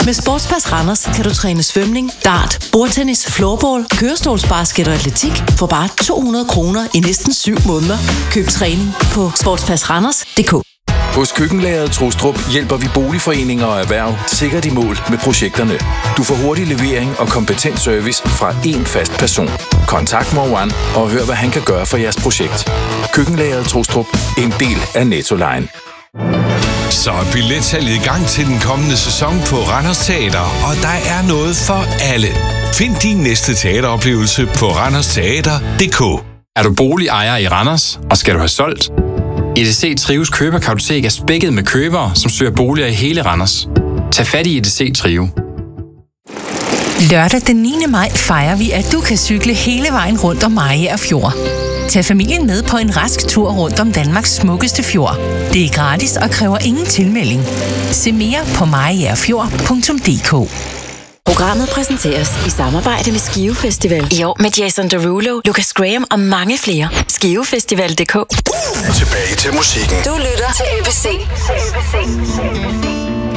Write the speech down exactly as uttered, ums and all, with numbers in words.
Med Sportspass Randers kan du træne svømning, dart, bordtennis, floorball, kørestolsbasket og atletik for bare to hundrede kroner i næsten syv måneder. Køb træning på sportspass randers punktum d k. Hos Køkkenlageret Trustrup hjælper vi boligforeninger og erhverv sikkert i mål med projekterne. Du får hurtig levering og kompetent service fra én fast person. Kontakt Morwan og hør, hvad han kan gøre for jeres projekt. Køkkenlageret Trustrup, en del af Nettoline. Så er billetsalget i gang til den kommende sæson på Randers Teater, og der er noget for alle. Find din næste teateroplevelse på randers teater punktum d k. Er du boligejer i Randers, og skal du have solgt? E D C Trives køberkartotek er spækket med købere, som søger boliger i hele Randers. Tag fat i E D C Trive. Lørdag den niende maj fejrer vi, at du kan cykle hele vejen rundt om Mariager Fjord. Tag familien med på en rask tur rundt om Danmarks smukkeste fjord. Det er gratis og kræver ingen tilmelding. Se mere på mariagerfjord punktum d k. Programmet præsenteres i samarbejde med Skive Festival. I år med Jason Derulo, Lucas Graham og mange flere. Skivefestival punktum d k. Tilbage til musikken. Du lytter til A B C.